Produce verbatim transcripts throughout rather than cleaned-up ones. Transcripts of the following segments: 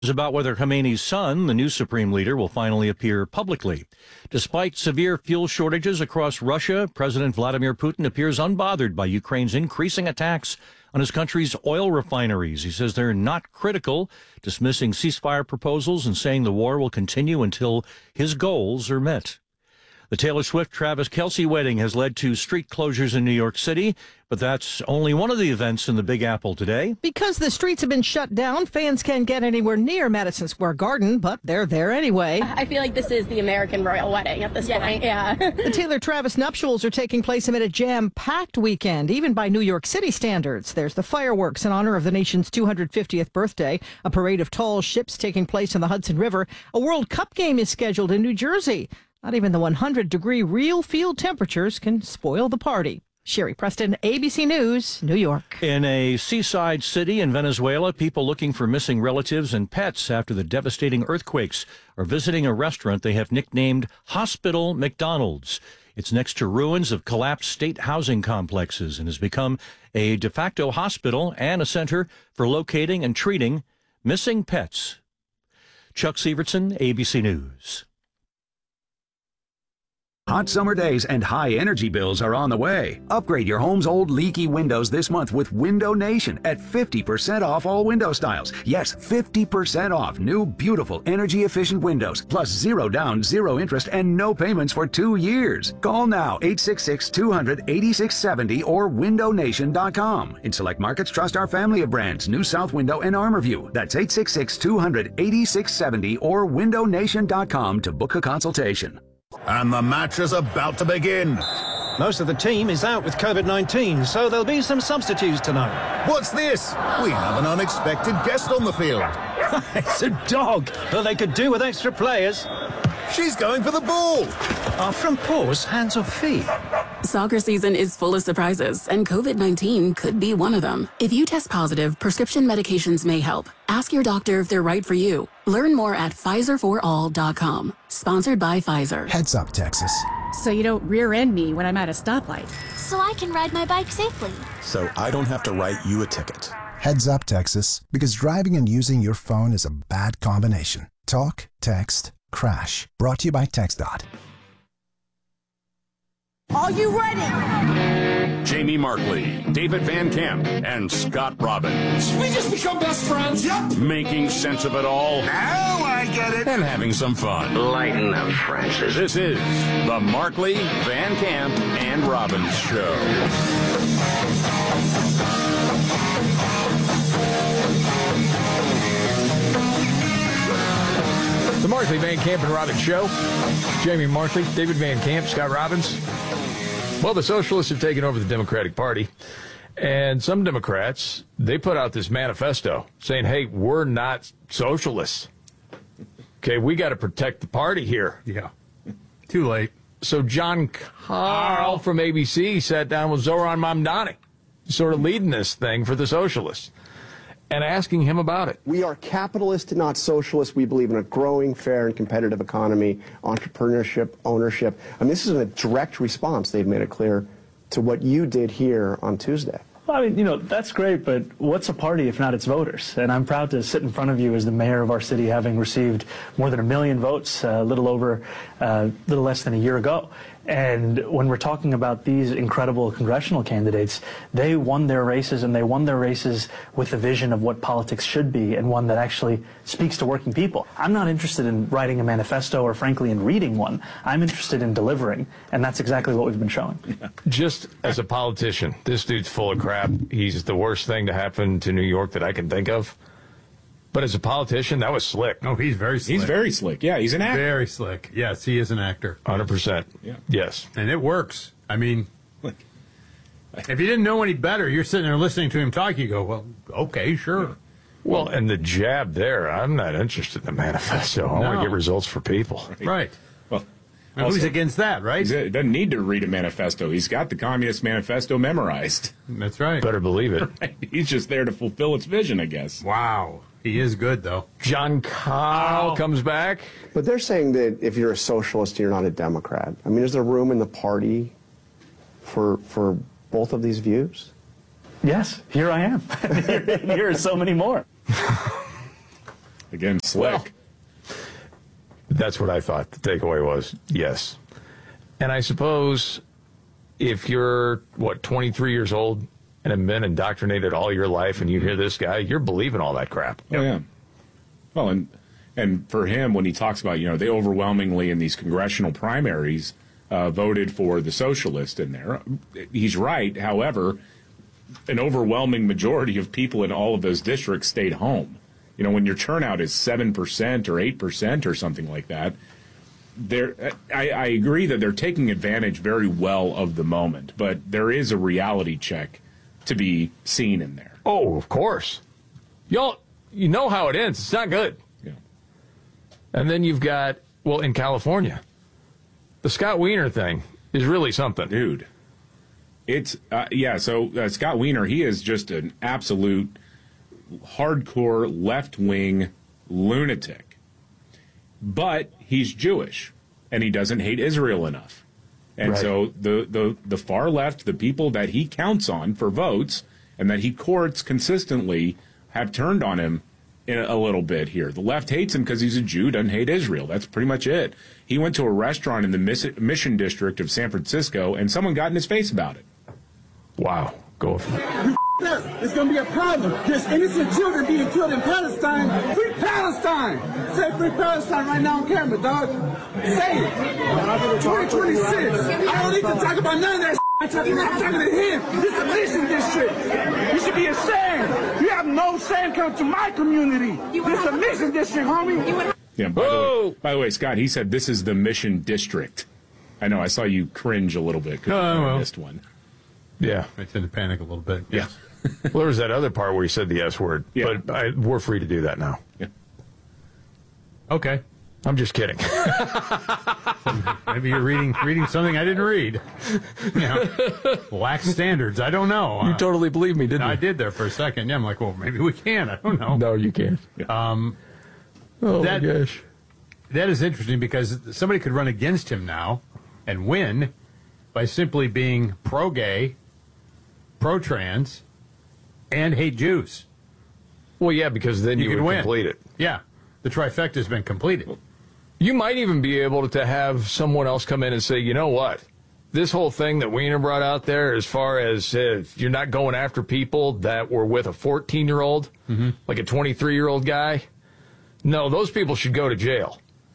About whether Khamenei's son, the new supreme leader, will finally appear publicly. Despite severe fuel shortages across Russia, President Vladimir Putin appears unbothered by Ukraine's increasing attacks on his country's oil refineries. He says they're not critical, dismissing ceasefire proposals and saying the war will continue until his goals are met. The Taylor Swift-Travis Kelce wedding has led to street closures in New York City, but that's only one of the events in the Big Apple today. Because the streets have been shut down, fans can't get anywhere near Madison Square Garden, but they're there anyway. I feel like this is the American royal wedding at this yeah. point, yeah. The Taylor-Travis nuptials are taking place amid a jam-packed weekend, even by New York City standards. There's the fireworks in honor of the nation's two hundred fiftieth birthday, a parade of tall ships taking place in the Hudson River. A World Cup game is scheduled in New Jersey. Not even the one hundred degree real field temperatures can spoil the party. Sherry Preston, A B C News, New York. In a seaside city in Venezuela, people looking for missing relatives and pets after the devastating earthquakes are visiting a restaurant they have nicknamed Hospital McDonald's. It's next to ruins of collapsed state housing complexes and has become a de facto hospital and a center for locating and treating missing pets. Chuck Sievertson, A B C News. Hot summer days and high energy bills are on the way. Upgrade your home's old leaky windows this month with Window Nation at fifty percent off all window styles. Yes, fifty percent off new, beautiful, energy-efficient windows, plus zero down, zero interest, and no payments for two years. Call now, eight six six, two hundred, eighty-six seventy or window nation dot com. In select markets, trust our family of brands, New South Window and ArmorView. That's eight six six, two hundred, eighty-six seventy or window nation dot com to book a consultation. And the match is about to begin. Most of the team is out with COVID nineteen, so there'll be some substitutes tonight. What's this? We have an unexpected guest on the field. It's a dog. Well, they could do with extra players. She's going for the ball. Are front paws hands or feet? Soccer season is full of surprises, and COVID nineteen could be one of them. If you test positive, prescription medications may help. Ask your doctor if they're right for you. Learn more at Pfizer for all dot com. Sponsored by Pfizer. Heads up, Texas. So you don't rear-end me when I'm at a stoplight. So I can ride my bike safely. So I don't have to write you a ticket. Heads up, Texas, because driving and using your phone is a bad combination. Talk, text, crash. Brought to you by TextDot. Are you ready? Jamie Markley, David Van Camp, and Scott Robbins. We just become best friends. Yep. Making sense of it all. Now I get it. And having some fun. Lighten up, Francis. This is the Markley, Van Camp, and Robbins Show. The Markley, Van Camp, and Robbins Show. Jamie Markley, David Van Camp, Scott Robbins. Well, the socialists have taken over the Democratic Party, and some Democrats, they put out this manifesto saying, hey, we're not socialists. Okay, we got to protect the party here. Yeah, too late. So John Carl from A B C sat down with Zoran Mamdani, sort of leading this thing for the socialists, and asking him about it. We are capitalist, not socialist. We believe in a growing, fair, and competitive economy, entrepreneurship, ownership. I mean, this is a direct response, they've made it clear, to what you did here on Tuesday. Well, I mean, you know, that's great, but what's a party if not its voters? And I'm proud to sit in front of you as the mayor of our city, having received more than a million votes a little over, a uh, little less than a year ago. And when we're talking about these incredible congressional candidates, they won their races, and they won their races with a vision of what politics should be, and one that actually speaks to working people. I'm not interested in writing a manifesto or, frankly, in reading one. I'm interested in delivering, and that's exactly what we've been showing. Just as a politician, this dude's full of crap. He's the worst thing to happen to New York that I can think of. But as a politician, that was slick. No, he's very slick. He's very slick. Yeah, he's an actor. Very slick. Yes, he is an actor. one hundred percent. Yeah. Yes. And it works. I mean, if you didn't know any better, you're sitting there listening to him talk, you go, well, okay, sure. Yeah. Well, and the jab there, I'm not interested in the manifesto. I no. want to get results for people. Right. right. Well, and also, who's against that, right? He doesn't need to read a manifesto. He's got the Communist Manifesto memorized. That's right. Better believe it. Right. He's just there to fulfill its vision, I guess. Wow. He is good, though. John Carl oh. comes back. But they're saying that if you're a socialist, you're not a Democrat. I mean, is there room in the party for for both of these views? Yes, here I am. here, here are so many more. Again, slick. Well, that's what I thought the takeaway was. Yes. And I suppose if you're, what, twenty-three years old and have been indoctrinated all your life and you hear this guy, you're believing all that crap. Oh, yeah. Well, and and for him, when he talks about, you know, they overwhelmingly in these congressional primaries uh, voted for the socialist in there, he's right. However, an overwhelming majority of people in all of those districts stayed home. You know, when your turnout is seven percent or eight percent or something like that, they're, I, I agree that they're taking advantage very well of the moment, but there is a reality check to be seen in there. Oh, of course. Y'all, you know how it ends. It's not good. Yeah. And then you've got, well, in California, the Scott Wiener thing is really something. Dude. It's, uh, yeah, so uh, Scott Wiener, he is just an absolute hardcore left-wing lunatic. But he's Jewish, and he doesn't hate Israel enough. And right. so the, the, the far left, the people that he counts on for votes and that he courts consistently, have turned on him in a, a little bit here. The left hates him because he's a Jew, doesn't hate Israel. That's pretty much it. He went to a restaurant in the Miss- Mission District of San Francisco, and someone got in his face about it. Wow. Go for it. It's going to be a problem. There's innocent children being killed in Palestine. Free Palestine! Say free Palestine right now on camera, dog. Say it. twenty twenty-six. I don't need to talk about none of that. I'm talking, I'm talking to him. This is a mission district. You should be ashamed. You have no shame coming to my community. This is a mission district, homie. Yeah, by the, way, by the way, Scott, he said this is the Mission District. I know, I saw you cringe a little bit because Oh, you well. missed one. Yeah. I tend to panic a little bit. Yeah. Well, there was that other part where he said the S word. Yeah. But I, we're free to do that now. Yeah. Okay. I'm just kidding. Maybe you're reading reading something I didn't read. You know, lax standards. I don't know. You Uh, totally believed me, didn't I you? did there for a second. Yeah, I'm like, well, maybe we can. I don't know. No, you can't. Um, Oh, that, my gosh. That is interesting because somebody could run against him now and win by simply being pro-gay, pro-trans, and hate Jews. Well, yeah, because then you, You could would win. complete it. Yeah, the trifecta has been completed. You might even be able to have someone else come in and say, you know what? This whole thing that Wiener brought out there, as far as uh, you're not going after people that were with a fourteen-year-old, Mm-hmm. like a twenty-three-year-old guy, no, those people should go to jail.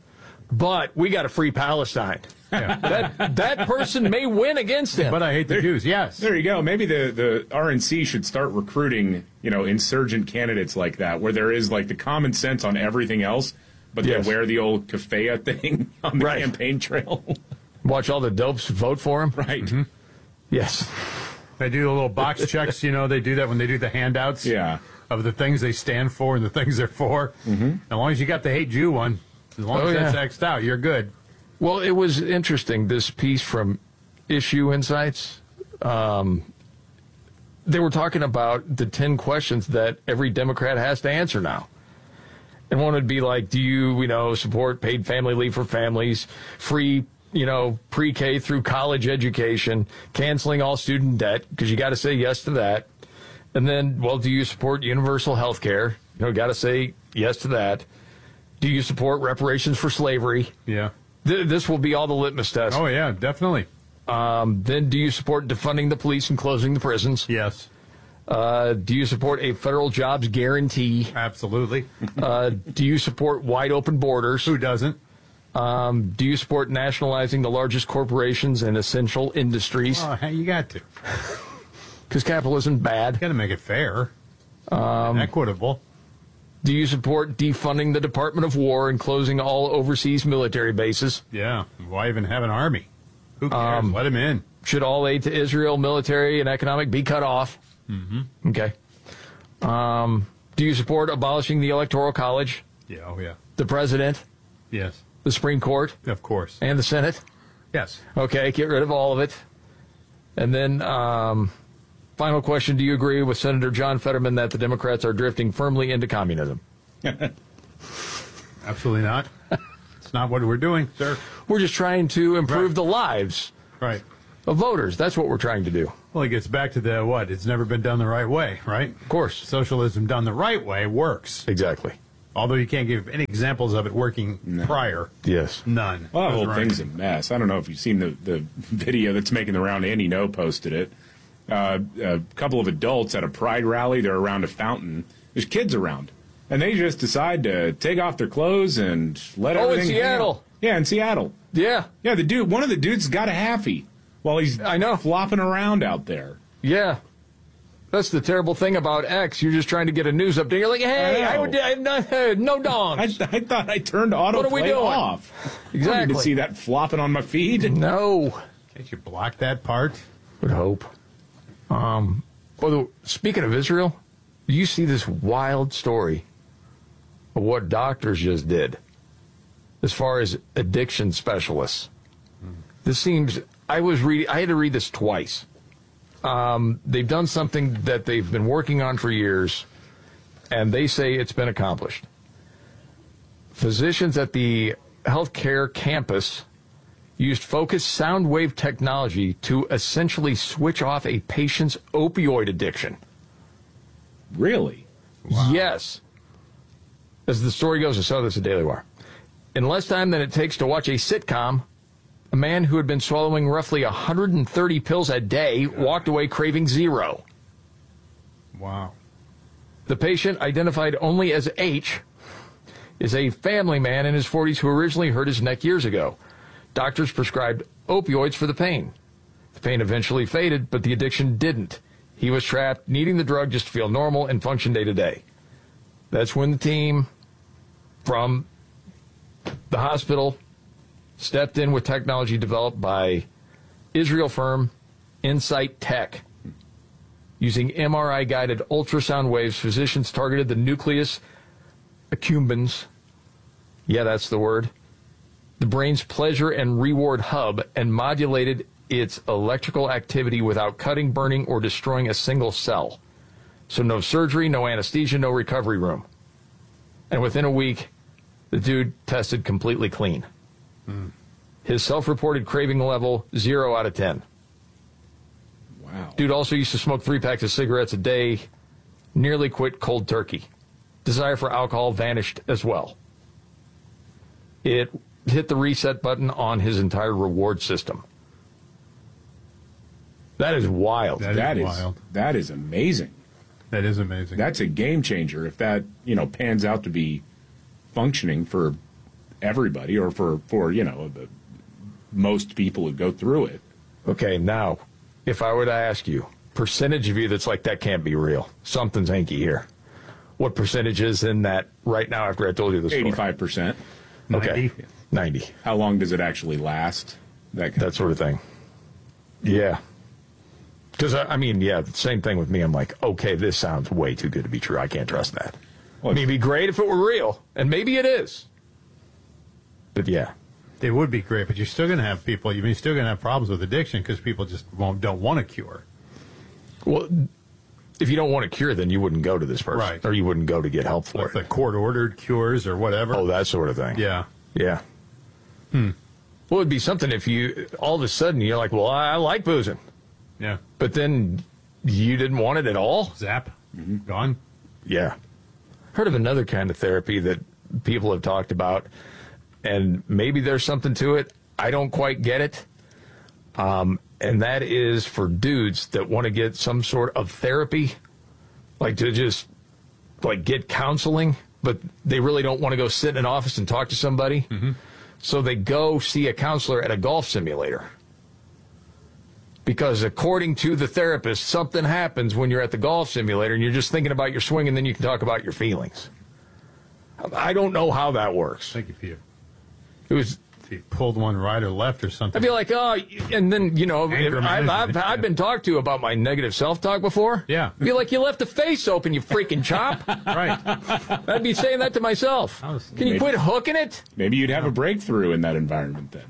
But we got a free Palestine. Yeah. That that person may win against him. But I hate the There- Jews, yes. There you go. Maybe the, the R N C should start recruiting, you know, insurgent candidates like that, where there is like the common sense on everything else, but Yes. they wear the old keffiyeh thing on the Right. campaign trail. Watch all the dopes vote for him. Right. Mm-hmm. Yes. They do the little box checks, you know, they do that when they do the handouts Yeah. of the things they stand for and the things they're for. Mm-hmm. As long as you got the hate Jew one, as long Oh, as that's yeah. X'd out, you're good. Well, it was interesting, this piece from Issue Insights. Um, they were talking about the ten questions that every Democrat has to answer now. And one would be like, do you, you know, support paid family leave for families, free, you know, pre-K through college education, canceling all student debt, because you got to say yes to that. And then, well, do you support universal health care? You know, got to say yes to that. Do you support reparations for slavery? Yeah. Th- this will be all the litmus tests. Oh, yeah, definitely. Um, then do you support defunding the police and closing the prisons? Yes. Uh, do you support a federal jobs guarantee? Absolutely. uh, do you support wide open borders? Who doesn't? Um, do you support nationalizing the largest corporations and essential industries? Oh, you got to. Because capitalism bad. Got to make it fair Um, and equitable. Do you support defunding the Department of War and closing all overseas military bases? Yeah. Why even have an army? Who cares? Um, Let him in. Should all aid to Israel, military and economic, be cut off? Mm-hmm. Okay. Um, do you support abolishing the Electoral College, Yeah, oh, yeah. the President, Yes. the Supreme Court, Of course. and the Senate? Yes. Okay, get rid of all of it. And then, um, final question, do you agree with Senator John Fetterman that the Democrats are drifting firmly into communism? Absolutely not. It's not what we're doing, sir. We're just trying to improve Right. the lives Right. of voters. That's what we're trying to do. Well, it gets back to the what? It's never been done the right way, right? Of course. Socialism done the right way works. Exactly. Although you can't give any examples of it working No. prior. Yes. None. Well, the whole Right. thing's a mess. I don't know if you've seen the, the video that's making the round. Andy No posted it. Uh, a couple of adults at a pride rally. They're around a fountain. There's kids around. And they just decide to take off their clothes and let Oh, in everything hang Seattle. out. Yeah, in Seattle. Yeah. Yeah, the dude, one of the dudes got a halfie while he's I know. flopping around out there. Yeah. That's the terrible thing about X. You're just trying to get a news update. You're like, hey, I I know. would, I have not, uh, no dongs. I, I thought I turned What are we autoplay doing? off. Exactly. I didn't see that flopping on my feed. No. Can't you block that part? Would hope. Um, well, speaking of Israel, you see this wild story of what doctors just did as far as addiction specialists. This seems, I was reading, I had to read this twice. Um, they've done something that they've been working on for years, and they say it's been accomplished. Physicians at the healthcare campus used focused sound wave technology to essentially switch off a patient's opioid addiction. Really? Yes. As the story goes, I saw this at Daily Wire. In less time than it takes to watch a sitcom, a man who had been swallowing roughly one hundred thirty pills a day walked away craving zero. Wow. The patient, identified only as H, is a family man in his forties who originally hurt his neck years ago. Doctors prescribed opioids for the pain. The pain eventually faded, but the addiction didn't. He was trapped, needing the drug just to feel normal and function day to day. That's when the team from the hospital stepped in with technology developed by Israel firm Insight Tech. Using M R I-guided ultrasound waves, physicians targeted the nucleus accumbens. Yeah, that's the word. The brain's pleasure and reward hub, and modulated its electrical activity without cutting, burning, or destroying a single cell. So no surgery, no anesthesia, no recovery room. And within a week, the dude tested completely clean. Mm. His self-reported craving level, zero out of ten. Wow. Dude also used to smoke three packs of cigarettes a day, nearly quit cold turkey. Desire for alcohol vanished as well. It hit the reset button on his entire reward system. That is wild. That is That is wild. that is amazing. That is amazing. That's a game changer if that, you know, pans out to be functioning for everybody, or for, for you know, the most people who go through it. Okay, now, if I were to ask you, percentage of you that's like, that can't be real, something's hanky here. What percentage is in that right now after I told you the story? eighty-five percent. Okay, ninety. How long does it actually last? That, kind That sort of thing. Yeah. Because, I, I mean, yeah, same thing with me. I'm like, okay, this sounds way too good to be true. I can't trust that. Well, I mean, it'd be great if it were real, and maybe it is. But, yeah. It would be great, but you're still going to have people, you're still going to have problems with addiction because people just won't, don't want a cure. Well, if you don't want a cure, then you wouldn't go to this person. Right. Or you wouldn't go to get help for Like it. the court-ordered cures or whatever. Oh, that sort of thing. Yeah. Yeah. Hmm. Well, it'd be something if you, all of a sudden, you're like, well, I, I like boozing. Yeah. But then you didn't want it at all? Zap. Mm-hmm. Gone. Yeah. Heard of another kind of therapy that people have talked about, and maybe there's something to it. I don't quite get it. Um, and that is for dudes that want to get some sort of therapy, like to just like get counseling, but they really don't want to go sit in an office and talk to somebody. Mm-hmm. So they go see a counselor at a golf simulator. Because according to the therapist, something happens when you're at the golf simulator and you're just thinking about your swing, and then you can talk about your feelings. I don't know how that works. Thank you, Peter. It was. If you pulled one right or left or something. I'd be like, oh, and then, you know, if Anger I've, I've, management, I've yeah. been talked to about my negative self-talk before. Yeah. I'd be like, you left the face open, you freaking chop. Right. I'd be saying that to myself. Can you Maybe- quit hooking it? Maybe you'd have a breakthrough in that environment then.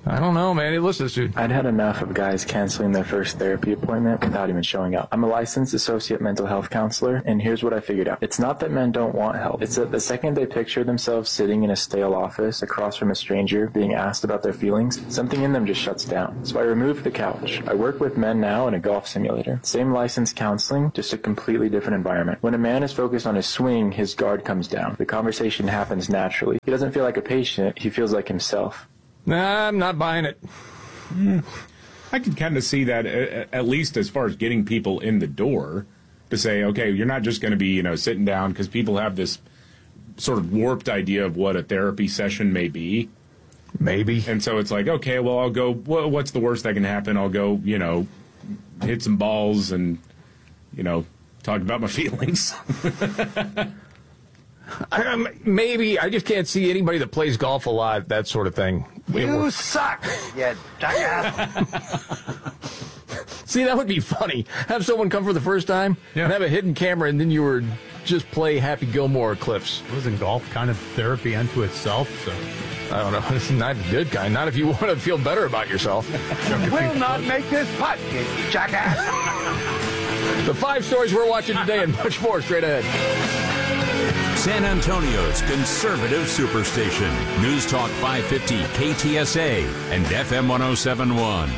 I don't know, man. Hey, listen to this dude. I'd had enough of guys canceling their first therapy appointment without even showing up. I'm a licensed associate mental health counselor, and here's what I figured out. It's not that men don't want help. It's that the second they picture themselves sitting in a stale office across from a stranger being asked about their feelings, something in them just shuts down. So I removed the couch. I work with men now in a golf simulator. Same licensed counseling, just a completely different environment. When a man is focused on his swing, his guard comes down. The conversation happens naturally. He doesn't feel like a patient, he feels like himself. Nah, I'm not buying it. Mm, I can kind of see that, at least as far as getting people in the door, to say, okay, you're not just going to be, you know, sitting down, because people have this sort of warped idea of what a therapy session may be. Maybe. And so it's like, okay, well, I'll go, well, what's the worst that can happen? I'll go, you know, hit some balls and, you know, talk about my feelings. I, um, maybe. I just can't see anybody that plays golf a lot, that sort of thing. You suck, you jackass. See, that would be funny. Have someone come for the first time yeah. and have a hidden camera, and then you were just play Happy Gilmore clips. Wasn't golf kind of therapy unto itself? So I don't know. It's not a good kind. Not if you want to feel better about yourself. Will not make this putt, you jackass. The five stories we're watching today and much more straight ahead. San Antonio's conservative superstation. News Talk five fifty K T S A and F M one oh seven point one.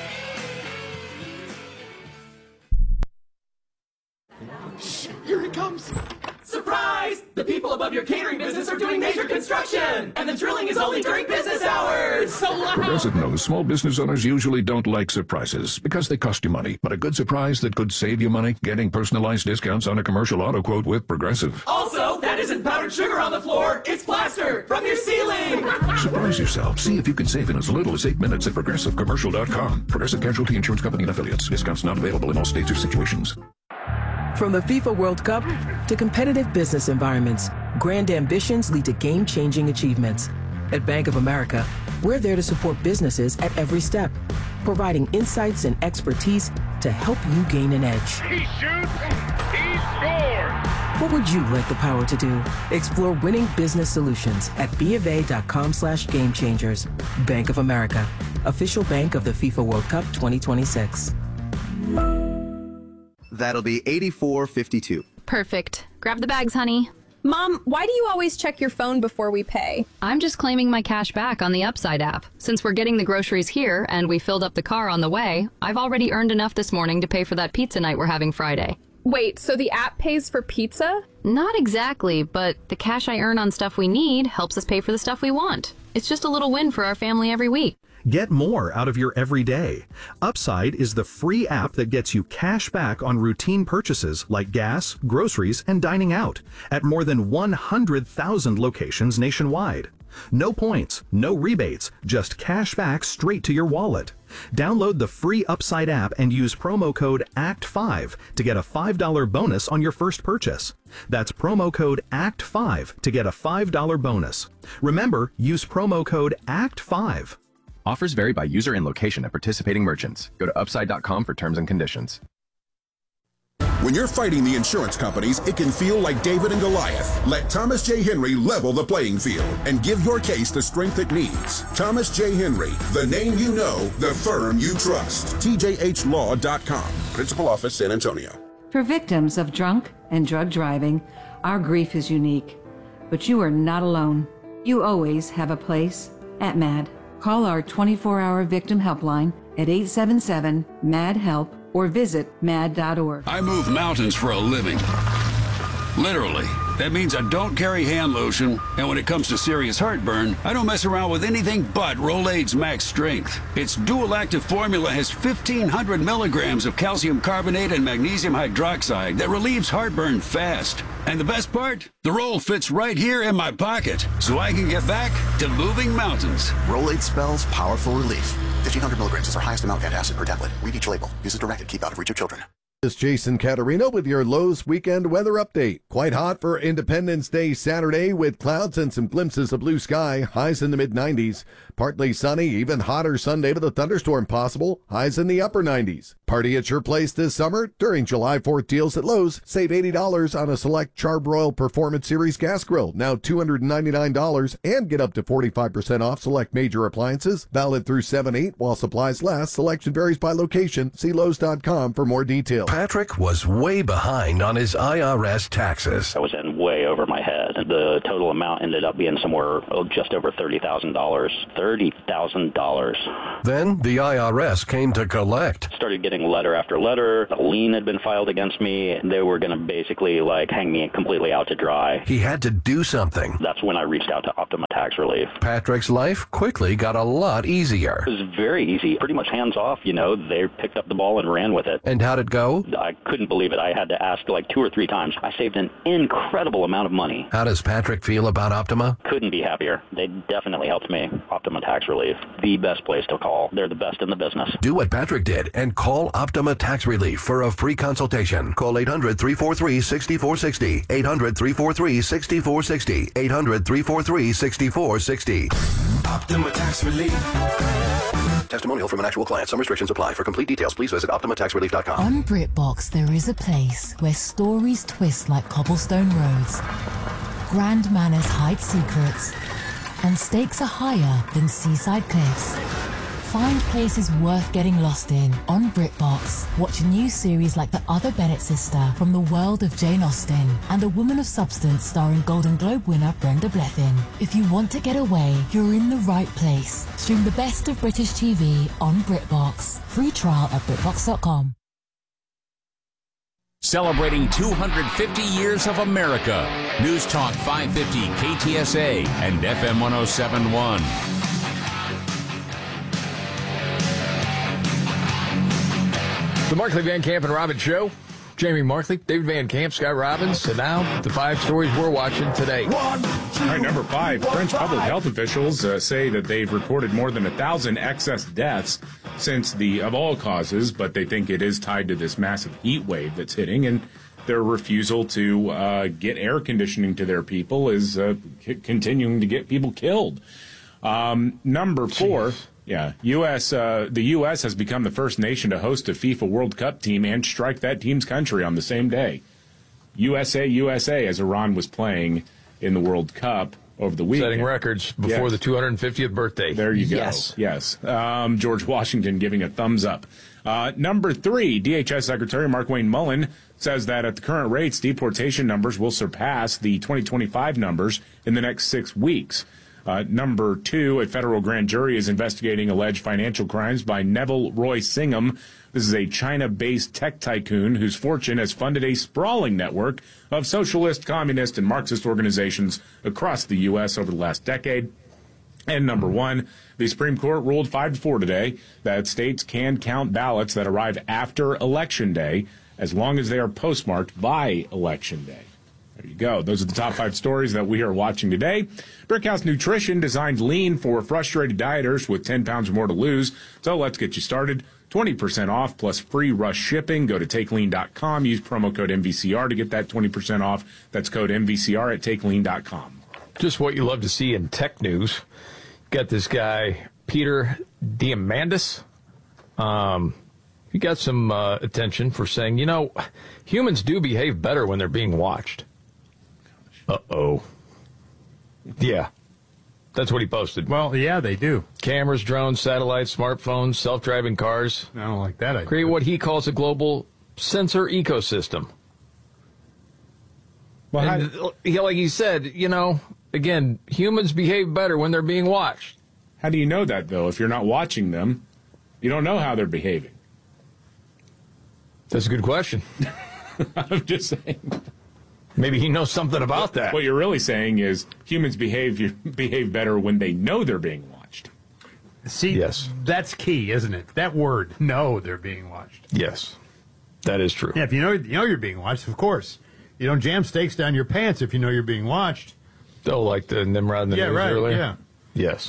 Shh, here he comes. Surprise! The people above your catering business are doing major construction, and the drilling is only during business hours. So loud. Progressive knows small business owners usually don't like surprises because they cost you money. But a good surprise that could save you money, getting personalized discounts on a commercial auto quote with Progressive. Also, that isn't powdered sugar on the floor. It's plaster from your ceiling. Surprise yourself. See if you can save in as little as eight minutes at progressive commercial dot com. Progressive Casualty Insurance Company and Affiliates. Discounts not available in all states or situations. From the FIFA World Cup to competitive business environments, grand ambitions lead to game-changing achievements. At Bank of America, we're there to support businesses at every step, providing insights and expertise to help you gain an edge. He shoots, he scores. What would you like the power to do? Explore winning business solutions at bofa.com slash game changers. Bank of America, official bank of the FIFA World Cup twenty twenty-six. That'll be eighty-four fifty-two. Perfect. Grab the bags, honey. Mom, why do you always check your phone before we pay? I'm just claiming my cash back on the Upside app. Since we're getting the groceries here and we filled up the car on the way, I've already earned enough this morning to pay for that pizza night we're having Friday. Wait, so the app pays for pizza? Not exactly, but the cash I earn on stuff we need helps us pay for the stuff we want. It's just a little win for our family every week. Get more out of your everyday. Upside is the free app that gets you cash back on routine purchases like gas, groceries, and dining out at more than one hundred thousand locations nationwide. No points, no rebates, just cash back straight to your wallet. Download the free Upside app and use promo code A C T five to get a five dollar bonus on your first purchase. That's promo code A C T five to get a five dollar bonus. Remember, use promo code A C T five. Offers vary by user and location at participating merchants. Go to upside dot com for terms and conditions. When you're fighting the insurance companies, it can feel like David and Goliath. Let Thomas J. Henry level the playing field and give your case the strength it needs. Thomas J. Henry, the name you know, the firm you trust. T J H law dot com. Principal Office, San Antonio. For victims of drunk and drug driving, our grief is unique. But you are not alone. You always have a place at MAD. Call our twenty-four hour victim helpline at eight seven seven, M A D, HELP or visit mad dot org. I move mountains for a living. Literally. That means I don't carry hand lotion, and when it comes to serious heartburn, I don't mess around with anything but Rolaids Max Strength. Its dual active formula has fifteen hundred milligrams of calcium carbonate and magnesium hydroxide that relieves heartburn fast. And the best part? The roll fits right here in my pocket, so I can get back to moving mountains. Rolaids spells powerful relief. fifteen hundred milligrams is our highest amount of antacid per tablet. Read each label. Use as directed. Keep out of reach of children. This is Jason Caterino with your Lowe's weekend weather update. Quite hot for Independence Day Saturday with clouds and some glimpses of blue sky. Highs in the mid nineties. Partly sunny, even hotter Sunday with a thunderstorm possible. Highs in the upper nineties. Party at your place this summer during July fourth deals at Lowe's. Save eighty dollars on a select Charbroil Performance Series gas grill. Now two hundred ninety-nine dollars and get up to forty-five percent off select major appliances. Valid through seven eight while supplies last. Selection varies by location. See Lowe's dot com for more details. Patrick was way behind on his I R S taxes. I was in way over my head. The total amount ended up being somewhere oh, just over thirty thousand dollars. thirty thousand dollars. Then the I R S came to collect. Started getting letter after letter. A lien had been filed against me. They were going to basically like hang me completely out to dry. He had to do something. That's when I reached out to Optima Tax Relief. Patrick's life quickly got a lot easier. It was very easy. Pretty much hands off, you know. They picked up the ball and ran with it. And how'd it go? I couldn't believe it. I had to ask like two or three times. I saved an incredible amount of money. How does Patrick feel about Optima? Couldn't be happier. They definitely helped me. Optima Tax Relief, the best place to call. They're the best in the business. Do what Patrick did and call Optima Tax Relief for a free consultation. Call eight hundred, three four three, six four six zero. eight hundred, three four three, six four six zero. eight hundred, three four three, six four six zero. Optima Tax Relief. Testimonial from an actual client. Some restrictions apply. For complete details, please visit optima tax relief dot com. On BritBox, there is a place where stories twist like cobblestone roads, grand manners hide secrets, and stakes are higher than seaside cliffs. Find places worth getting lost in on BritBox. Watch a new series like The Other Bennett Sister from the world of Jane Austen and A Woman of Substance starring Golden Globe winner Brenda Blethyn. If you want to get away, you're in the right place. Stream the best of British T V on BritBox. Free trial at britbox dot com. Celebrating two hundred fifty years of America. News Talk five fifty K T S A and F M one oh seven point one. The Markley, Van Camp, and Robbins Show. Jamie Markley, David Van Camp, Scott Robbins, and now the five stories we're watching today. All right, number five, French public health officials uh, say that they've reported more than a thousand excess deaths since the, of all causes, but they think it is tied to this massive heat wave that's hitting, and their refusal to uh, get air conditioning to their people is uh, c- continuing to get people killed. Um, number four... Jeez. Yeah, U S Uh, the U S has become the first nation to host a FIFA World Cup team and strike that team's country on the same day. U S A, U S A, as Iran was playing in the World Cup over the weekend. Setting records before yes. the two hundred fiftieth birthday. There you go. Yes. Yes. Um, George Washington giving a thumbs up. Uh, number three, D H S Secretary Markwayne Mullin says that at the current rates, deportation numbers will surpass the twenty twenty-five numbers in the next six weeks. Uh, number two, a federal grand jury is investigating alleged financial crimes by Neville Roy Singham. This is a China-based tech tycoon whose fortune has funded a sprawling network of socialist, communist, and Marxist organizations across the U S over the last decade. And number one, the Supreme Court ruled five to four today that states can count ballots that arrive after Election Day as long as they are postmarked by Election Day. There you go. Those are the top five stories that we are watching today. Brickhouse Nutrition designed lean for frustrated dieters with ten pounds or more to lose. So let's get you started. twenty percent off plus free rush shipping. Go to take lean dot com. Use promo code M V C R to get that twenty percent off. That's code M V C R at take lean dot com. Just what you love to see in tech news. Got this guy, Peter Diamandis. Um, he got some uh, attention for saying, you know, humans do behave better when they're being watched. Uh-oh. Yeah. That's what he posted. Well, yeah, they do. Cameras, drones, satellites, smartphones, self-driving cars. I don't like that idea. Create what he calls a global sensor ecosystem. Well, and, how, he, like he said, you know, again, humans behave better when they're being watched. How do you know that, though? If you're not watching them, you don't know how they're behaving. That's a good question. I'm just saying. Maybe he knows something about that. What you're really saying is humans behave behave better when they know they're being watched. See, yes. That's key, isn't it? That word, know they're being watched. Yes, that is true. Yeah, if you know you know you're being watched, of course. You don't jam steaks down your pants if you know you're being watched. Oh, like the Nimrod in the yeah, news right, earlier? Yeah, yes.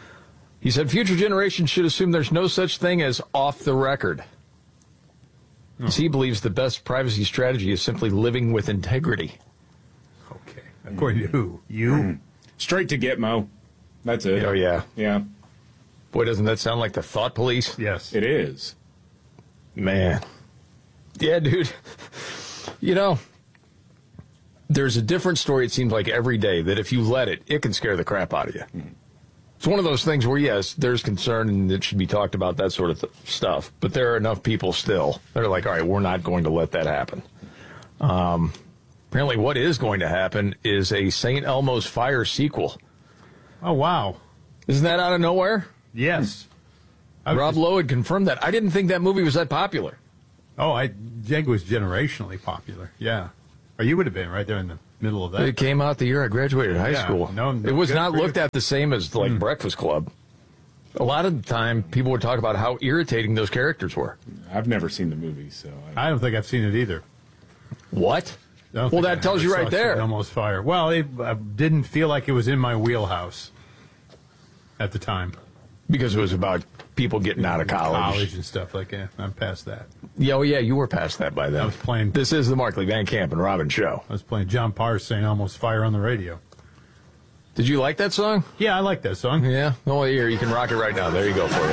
He said future generations should assume there's no such thing as off the record. He believes the best privacy strategy is simply living with integrity. Okay. According to who? You? Straight to Gitmo. That's it. Oh, yeah. Yeah. Boy, doesn't that sound like the thought police? Yes. It is. Man. Yeah, dude. You know, there's a different story, it seems like, every day that if you let it, it can scare the crap out of you. Mm-hmm. It's one of those things where, yes, there's concern and it should be talked about, that sort of th- stuff. But there are enough people still that are like, all right, we're not going to let that happen. Um, apparently what is going to happen is a Saint Elmo's Fire sequel. Oh, wow. Isn't that out of nowhere? Yes. Rob Lowe had confirmed that. I didn't think that movie was that popular. Oh, I think it was generationally popular. Yeah. Or you would have been right there in the middle of that. It came out the year I graduated high Yeah, school. no, no, it was good not for you. looked at the same as like Mm. Breakfast Club. A lot of the time, people would talk about how irritating those characters were. I've never seen the movie, so I, I don't think I've seen it either. What? I don't Well, think that I tells ever you right saw there. Saint Elmo's Fire. Well, it uh, didn't feel like it was in my wheelhouse at the time. Because it was about people getting out of college. College and stuff like that. I'm past that. Yeah, oh yeah, you were past that by then. I was playing. This is the Markley, Van Camp, and Robin show. I was playing John Parr's Saint Elmo's Fire on the radio. Did you like that song? Yeah, I like that song. Yeah? Oh, here, you can rock it right now. There you go for you.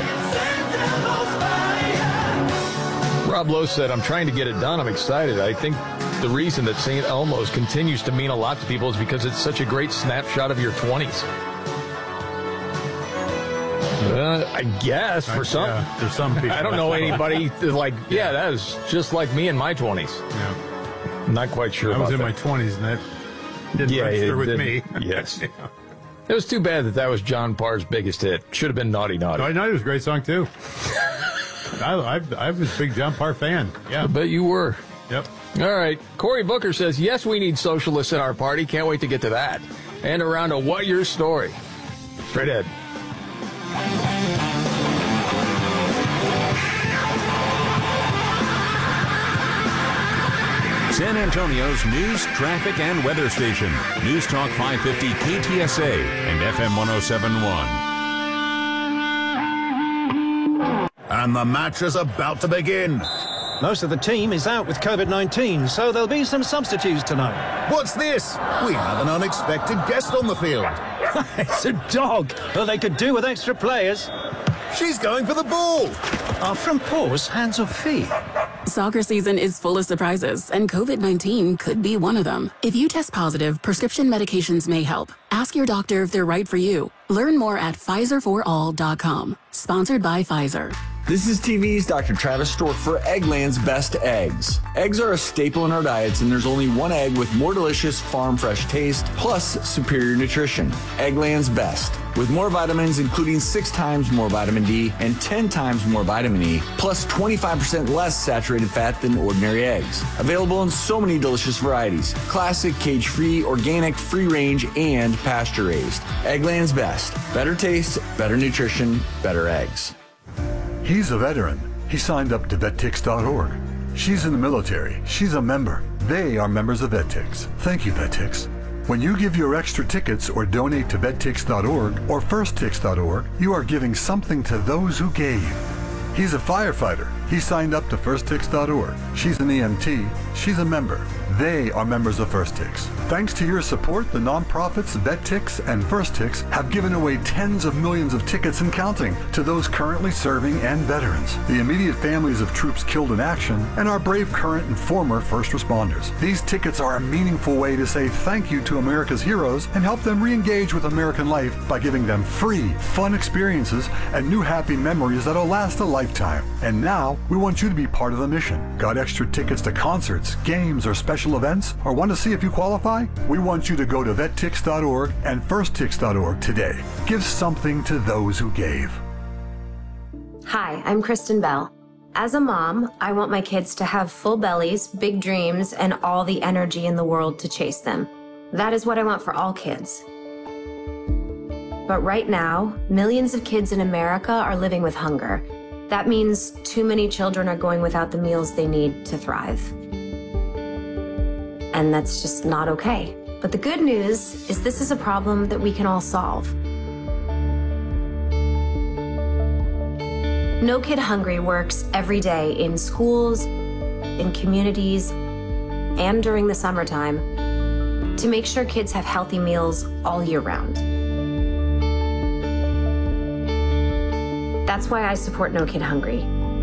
Rob Lowe said, I'm trying to get it done. I'm excited. I think the reason that Saint Elmo's continues to mean a lot to people is because it's such a great snapshot of your twenties. Uh, I guess for I- some, yeah, for some people. I don't know anybody that's like, yeah, that is just like me in my twenties. Yeah. I'm not quite sure I about was in that. my twenties, and that didn't Yeah, register it with didn't. me. Yes. It was too bad that that was John Parr's biggest hit. Should have been Naughty Naughty. Naughty Naughty was a great song, too. I, I, I was a big John Parr fan. Yeah. I bet you were. Yep. All right. Cory Booker says, yes, we need socialists in our party. Can't wait to get to that. And around a What Your Story. Straight ahead. San Antonio's news, traffic, and weather station. News Talk five fifty K T S A and F M one oh seven point one. And the match is about to begin. Most of the team is out with COVID nineteen, so there'll be some substitutes tonight. What's this? We have an unexpected guest on the field. It's a dog. Well, they could do with extra players. She's going for the ball. Are front paws hands or feet? Soccer season is full of surprises, and COVID nineteen could be one of them. If you test positive, prescription medications may help. Ask your doctor if they're right for you. Learn more at Pfizer for all dot com. Sponsored by Pfizer. This is T V's Doctor Travis Stork for Eggland's Best Eggs. Eggs are a staple in our diets, and there's only one egg with more delicious farm fresh taste, plus superior nutrition. Eggland's Best. With more vitamins, including six times more vitamin D and ten times more vitamin E, plus twenty-five percent less saturated fat than ordinary eggs. Available in so many delicious varieties. Classic, cage-free, organic, free-range, and pasture-raised. Eggland's Best. Better taste, better nutrition, better eggs. He's a veteran. He signed up to vet tix dot org. She's in the military. She's a member. They are members of VetTix. Thank you, VetTix. When you give your extra tickets or donate to vet tix dot org or first tix dot org, you are giving something to those who gave. He's a firefighter. He signed up to first tix dot org. She's an E M T. She's a member. They are members of FirstTix. Thanks to your support, the nonprofits VetTix and FirstTix have given away tens of millions of tickets and counting to those currently serving and veterans, the immediate families of troops killed in action, and our brave current and former first responders. These tickets are a meaningful way to say thank you to America's heroes and help them re-engage with American life by giving them free, fun experiences and new happy memories that'll last a lifetime. And now, we want you to be part of the mission. Got extra tickets to concerts, games, or special events, or want to see if you qualify? We want you to go to vet tix dot org and first tix dot org today. Give something to those who gave. Hi, I'm Kristen Bell. As a mom, I want my kids to have full bellies, big dreams, and all the energy in the world to chase them. That is what I want for all kids. But right now, millions of kids in America are living with hunger. That means too many children are going without the meals they need to thrive. And that's just not okay. But the good news is this is a problem that we can all solve. No Kid Hungry works every day in schools, in communities and during the summertime to make sure kids have healthy meals all year round. That's why I support No Kid Hungry.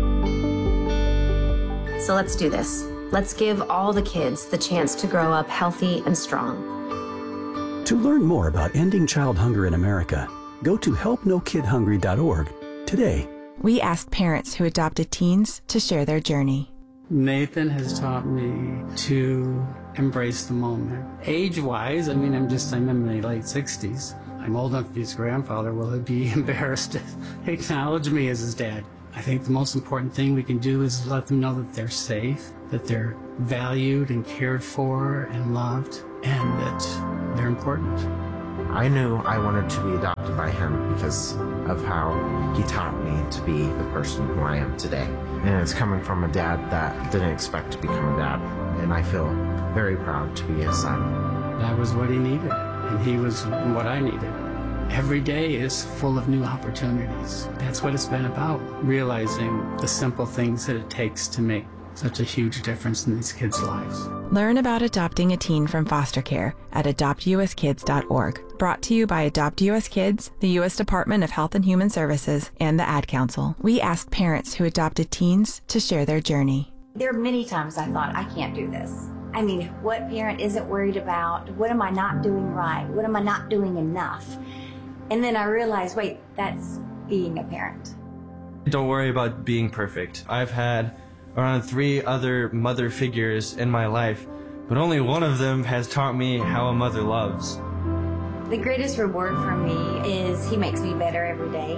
So let's do this. Let's give all the kids the chance to grow up healthy and strong. To learn more about ending child hunger in America, go to help no kid hungry dot org today. We asked parents who adopted teens to share their journey. Nathan has taught me to embrace the moment. Age-wise, I mean, I'm just, I'm in my late sixties. I'm old enough to be his grandfather. Will he be embarrassed to acknowledge me as his dad? I think the most important thing we can do is let them know that they're safe, that they're valued and cared for and loved, and that they're important. I knew I wanted to be adopted by him because of how he taught me to be the person who I am today. And it's coming from a dad that didn't expect to become a dad. And I feel very proud to be his son. That was what he needed, and he was what I needed. Every day is full of new opportunities. That's what it's been about, realizing the simple things that it takes to make such a huge difference in these kids' lives. Learn about adopting a teen from foster care at adopt u s kids dot org. Brought to you by Adopt U S Kids, the U S Department of Health and Human Services, and the Ad Council. We asked parents who adopted teens to share their journey. There are many times I thought, I can't do this. I mean, what parent isn't worried about, what am I not doing right? What am I not doing enough? And then I realized, wait, that's being a parent. Don't worry about being perfect. I've had around three other mother figures in my life, but only one of them has taught me how a mother loves. The greatest reward for me is he makes me better every day.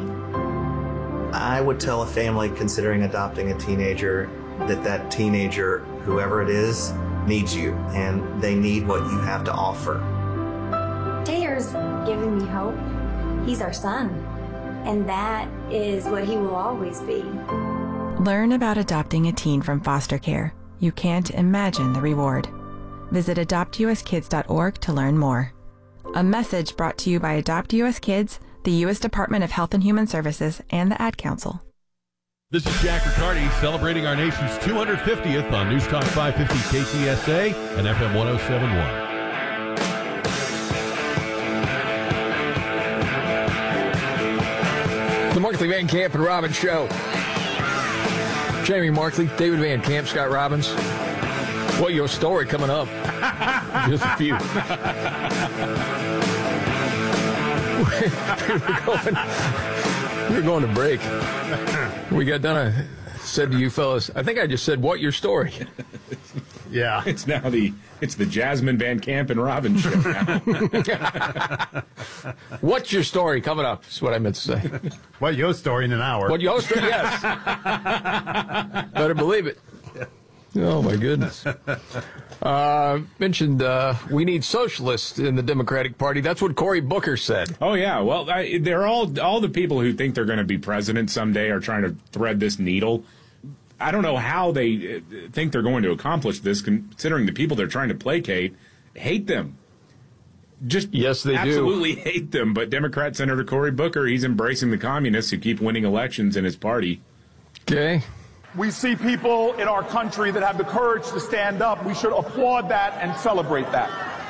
I would tell a family considering adopting a teenager that that teenager, whoever it is, needs you, and they need what you have to offer. Taylor's giving me hope. He's our son, and that is what he will always be. Learn about adopting a teen from foster care. You can't imagine the reward. Visit adopt u s kids dot org to learn more. A message brought to you by Adopt U S Kids, the U S Department of Health and Human Services, and the Ad Council. This is Jack Riccardi celebrating our nation's two hundred fiftieth on News Talk five fifty K T S A and F M one oh seven point one. The Markley, Van Camp, and Robbins Show. Jamie Markley, David Van Camp, Scott Robbins. Well, your story coming up. Just a few. we, were going, we were going to break. We got done. I said to you fellas, I think I just said, what your story? Yeah. It's now the it's the Jasmine Van Camp and Robbins show now. What's your story coming up is what I meant to say. What your story in an hour? What your story, yes. Better believe it. Oh, my goodness. Uh, mentioned uh, we need socialists in the Democratic Party. That's what Cory Booker said. Oh, yeah. Well, I, they're all, all the people who think they're going to be president someday are trying to thread this needle. I don't know how they think they're going to accomplish this, considering the people they're trying to placate hate them. Just yes, they absolutely do. hate them. But Democrat Senator Cory Booker, he's embracing the communists who keep winning elections in his party. Okay. We see people in our country that have the courage to stand up. We should applaud that and celebrate that.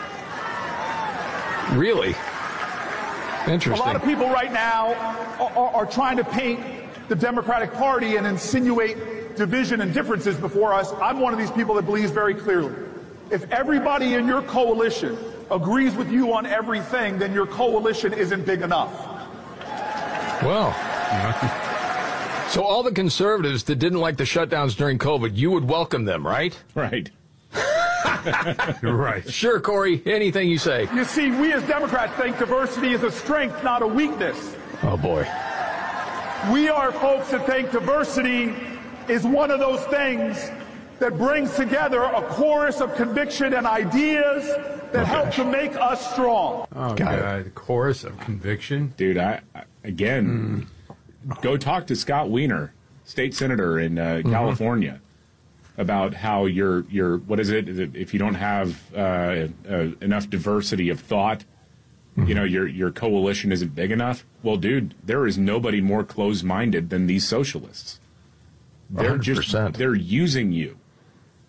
Really? Interesting. A lot of people right now are, are trying to paint the Democratic Party and insinuate division and differences before us. I'm one of these people that believes very clearly. If everybody in your coalition agrees with you on everything, then your coalition isn't big enough. Well, so all the conservatives that didn't like the shutdowns during COVID, you would welcome them, right? Right. You're right. Sure, Cory, anything you say. You see, we as Democrats think diversity is a strength, not a weakness. Oh, boy. We are folks that think diversity is one of those things that brings together a chorus of conviction and ideas that Okay. help to make us strong. Oh, Got God. The chorus of conviction. Dude, I, I again, mm. go talk to Scott Wiener, state senator in uh, mm-hmm. California, about how you're, you're, what is it, if you don't have uh, uh, enough diversity of thought, mm-hmm. you know, your your coalition isn't big enough. Well, dude, there is nobody more closed-minded than these socialists. They're one hundred percent. just, they're using you.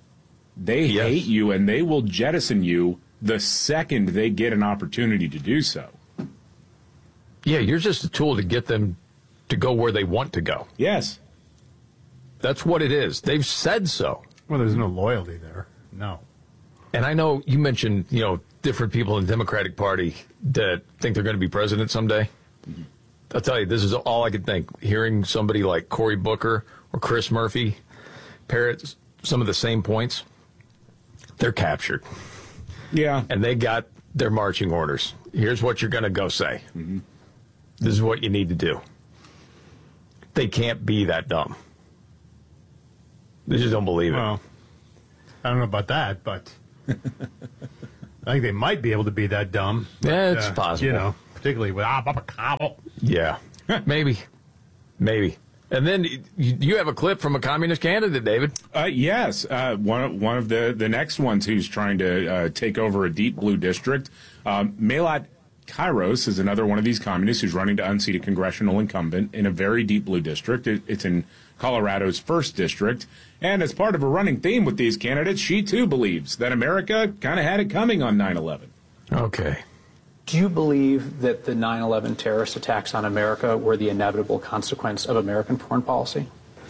They Yes. hate you, and they will jettison you the second they get an opportunity to do so. Yeah, you're just a tool to get them to go where they want to go. Yes. That's what it is. They've said so. Well, there's no loyalty there. No. And I know you mentioned, you know, different people in the Democratic Party that think they're going to be president someday. Mm-hmm. I'll tell you, this is all I could think. Hearing somebody like Cory Booker or Chris Murphy parrot some of the same points, they're captured. Yeah. And they got their marching orders. Here's what you're going to go say. Mm-hmm. This is what you need to do. They can't be that dumb. They just don't believe it. Well, I don't know about that, but I think they might be able to be that dumb. But, yeah, it's uh, possible. You know, particularly with ah, Papa Cabo. Yeah, maybe. Maybe. And then you, you have a clip from a communist candidate, David. Uh, yes, uh, one of, one of the, the next ones who's trying to uh, take over a deep blue district. Um, Melat Kairos is another one of these communists who's running to unseat a congressional incumbent in a very deep blue district. It, it's in Colorado's first district. And as part of a running theme with these candidates, she too believes that America kind of had it coming on nine eleven. Okay. Do you believe that the nine eleven terrorist attacks on America were the inevitable consequence of American foreign policy?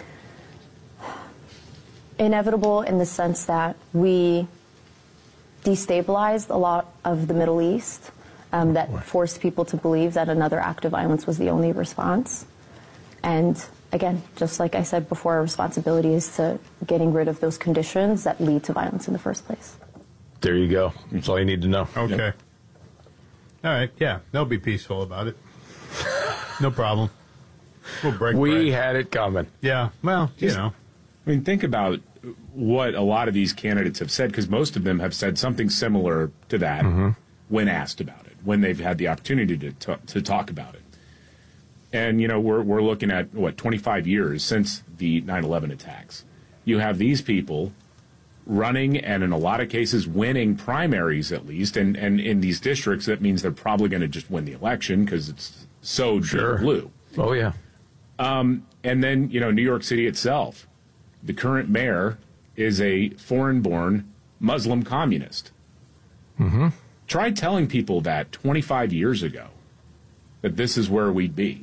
Inevitable in the sense that we destabilized a lot of the Middle East, um, that forced people to believe that another act of violence was the only response. And again, just like I said before, our responsibility is to getting rid of those conditions that lead to violence in the first place. There you go. That's all you need to know. Okay. Yep. All right. Yeah, they'll be peaceful about it. No problem. We'll break We bread. had it coming. Yeah. Well, you Just- know. I mean, think about what a lot of these candidates have said, because most of them have said something similar to that Mm-hmm. when asked about it, when they've had the opportunity to, to, to talk about it. And, you know, we're, we're looking at, what, twenty-five years since the nine eleven attacks. You have these people running and, in a lot of cases, winning primaries, at least. And, and in these districts, that means they're probably going to just win the election because it's so Sure. deep blue. Oh, yeah. Um, and then, you know, New York City itself. The current mayor is a foreign-born Muslim communist. Mm-hmm. Try telling people that twenty-five years ago, that this is where we'd be.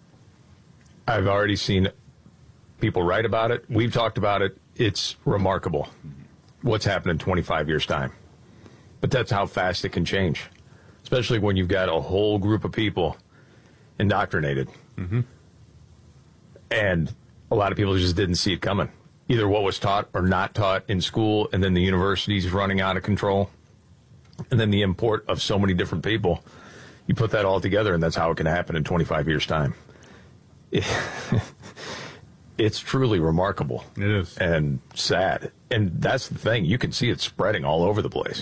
I've already seen people write about it. We've talked about it. It's remarkable what's happened in twenty-five years' time. But that's how fast it can change, especially when you've got a whole group of people indoctrinated. Mm-hmm. And a lot of people just didn't see it coming. Either what was taught or not taught in school, and then the universities running out of control, and then the import of so many different people. You put that all together, and that's how it can happen in twenty-five years' time. It, it's truly remarkable. It is. And sad. And that's the thing. You can see it spreading all over the place.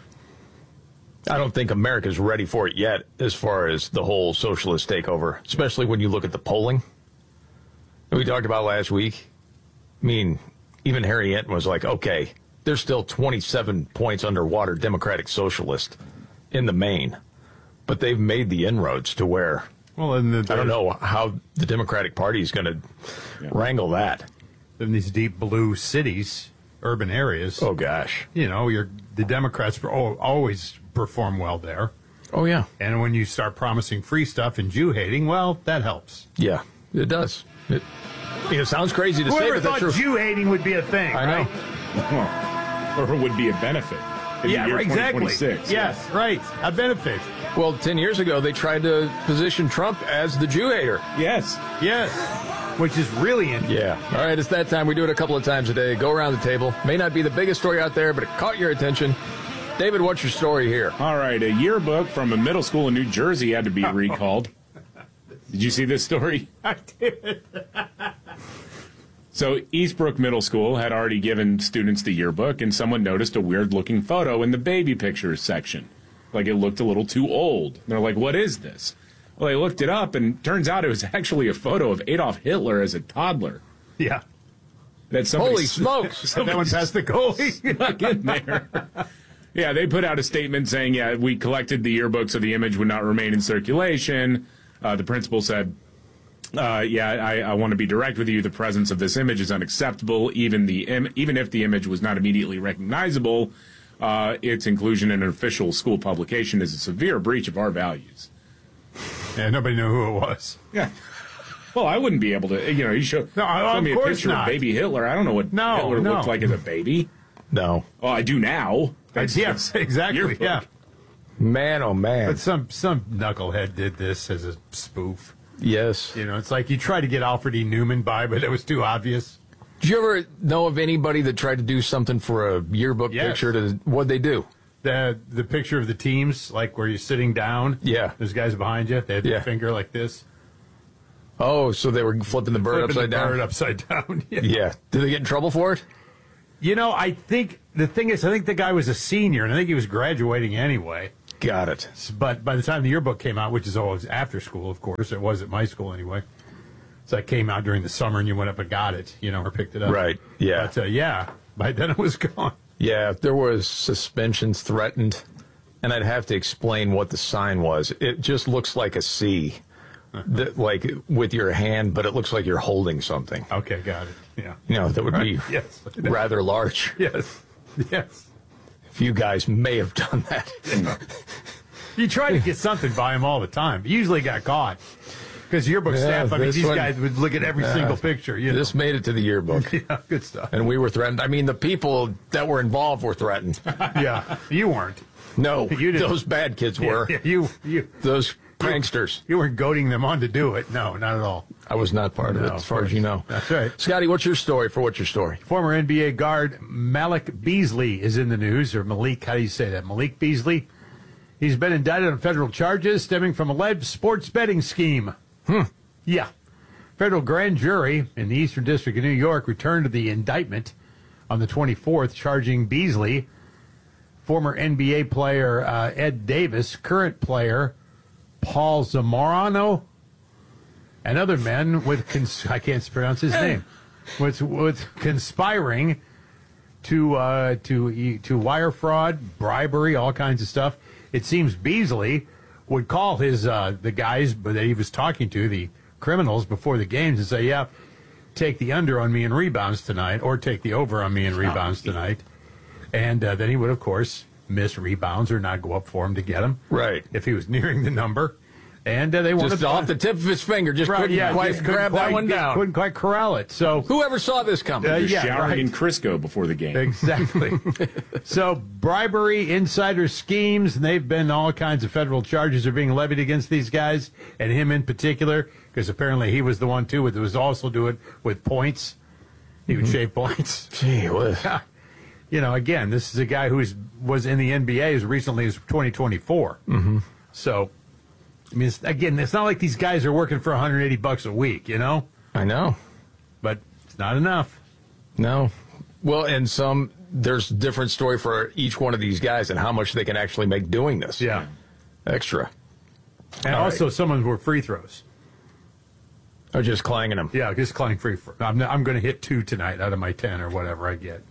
Yeah. I don't think America's ready for it yet as far as the whole socialist takeover, especially when you look at the polling that we talked about last week. I mean, even Harry Enton was like, okay, there's still twenty-seven points underwater Democratic Socialist in the main, but they've made the inroads to where, well, and the, I don't know how the Democratic Party is going to yeah. wrangle that. In these deep blue cities, urban areas. Oh, gosh. You know, you're, the Democrats always perform well there. Oh, yeah. And when you start promising free stuff and Jew hating, well, that helps. Yeah, it does. It, it sounds crazy to Whoever say, but that's thought true. Jew hating would be a thing, I right? know. Or would be a benefit. In yeah, the year exactly. Yes, yeah. right. A benefit. Well, ten years ago, they tried to position Trump as the Jew hater. Yes. Yes. Which is really interesting. Yeah. All right, it's that time. We do it a couple of times a day. Go around the table. May not be the biggest story out there, but it caught your attention. David, what's your story here? All right, a yearbook from a middle school in New Jersey had to be recalled. Did you see this story? I did. So Eastbrook Middle School had already given students the yearbook, and someone noticed a weird-looking photo in the baby pictures section. Like it looked a little too old. They're like, what is this? Well, they looked it up, and turns out it was actually a photo of Adolf Hitler as a toddler. Yeah. That somebody, Holy smokes! That one passed the goalie. Stuck in there. Yeah, they put out a statement saying, yeah, we collected the yearbook so the image would not remain in circulation. Uh, the principal said, Uh, yeah, I, I want to be direct with you. The presence of this image is unacceptable. Even the Im- even if the image was not immediately recognizable, uh, its inclusion in an official school publication is a severe breach of our values. Yeah, nobody knew who it was. Yeah. Well, I wouldn't be able to. You know, you show, no, show of me a course picture not. of baby Hitler. I don't know what No, Hitler no. looked like as a baby. No. Oh, I do now. That's, yes, that's exactly. yearbook. Yeah. Man, oh man. But some some knucklehead did this as a spoof. Yes. You know, it's like you tried to get Alfred E. Newman by, but it was too obvious. Did you ever know of anybody that tried to do something for a yearbook Yes. picture? To what'd they do? The the picture of the teams, like where you're sitting down. Yeah. There's guys behind you. They had Yeah. their finger like this. Oh, so they were flipping the bird Flipping upside the down? bird upside down. Yeah. Yeah. Did they get in trouble for it? You know, I think the thing is, I think the guy was a senior, and I think he was graduating anyway. Got it. But by the time the yearbook came out, which is always after school, of course, it was at my school anyway. So it came out during the summer, and you went up and got it, you know, or picked it up. Right, yeah. But uh, yeah, by then it was gone. Yeah, there was suspensions threatened, and I'd have to explain what the sign was. It just looks like a C, that, like with your hand, but it looks like you're holding something. Okay, got it. Yeah. You know, that would be Right, yes. rather large. Yes. Yes. If you guys may have done that. You try to get something by him all the time. You usually got caught. Because yearbook Yeah, staff, I mean, this these one- guys would look at every Yeah. single picture. You know? This made it to the yearbook. Yeah, good stuff. And we were threatened. I mean, the people that were involved were threatened. Yeah, you weren't. No, You didn't. those bad kids were. Yeah, you, you, Those pranksters. you weren't goading them on to do it. No, not at all. I was not part of No, it, as of far as course. you know. That's right. Scotty, what's your story for what's your story? Former N B A guard Malik Beasley is in the news, or Malik, how do you say that? Malik Beasley? He's been indicted on federal charges stemming from alleged sports betting scheme. Hmm. Yeah. Federal grand jury in the Eastern District of New York returned to the indictment on the twenty-fourth, charging Beasley, former N B A player uh, Ed Davis, current player Paul Zamorano, and other men with, cons- I can't pronounce his name, with, with conspiring to uh, to to wire fraud, bribery, all kinds of stuff. It seems Beasley would call his uh, the guys that he was talking to, the criminals, before the games and say, "Yeah, take the under on me in rebounds tonight, or take the over on me in rebounds tonight," and uh, then he would, of course, miss rebounds or not go up for him to get them. Right. If he was nearing the number, and uh, they wanted Just off the tip of his finger, just Right, couldn't yeah, quite just couldn't grab that quite one get- down. Couldn't quite corral it. So whoever saw this coming? Uh, You're yeah, showering right. in Crisco before the game. Exactly. So bribery, insider schemes, and they've been all kinds of federal charges are being levied against these guys, and him in particular, because apparently he was the one too that was also doing with points. He would Mhm. shave points. Gee whiz. You know, again, this is a guy who was in the N B A as recently as twenty twenty-four. Mm-hmm. So, I mean, it's, again, it's not like these guys are working for one hundred eighty bucks a week, you know? I know. But it's not enough. No. Well, and some, there's a different story for each one of these guys and how much they can actually make doing this. Yeah. Extra. And All also, some of them were free throws. Or just clanging them. Yeah, just clanging free. For, I'm, I'm going to hit two tonight out of my ten or whatever I get.